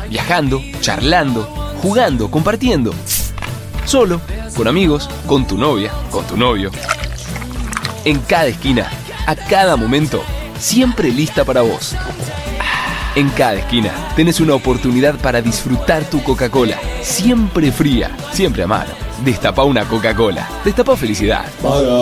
viajando, charlando, jugando, compartiendo. Solo, con amigos, con tu novia, con tu novio. En cada esquina, a cada momento, siempre lista para vos. En cada esquina tenés una oportunidad para disfrutar tu Coca-Cola. Siempre fría, siempre a mano. Destapá una Coca-Cola. Destapá felicidad.